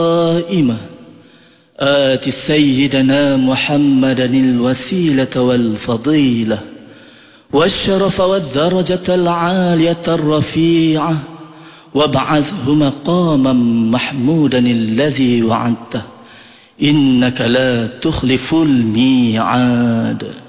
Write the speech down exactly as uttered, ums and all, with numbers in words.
قائمة آت سيدنا محمدا الوسيلة والفضيلة والشرف والدرجة العالية الرفيعة وابعثه مقاما محمودا الذي وعدته إنك لا تخلف الميعاد.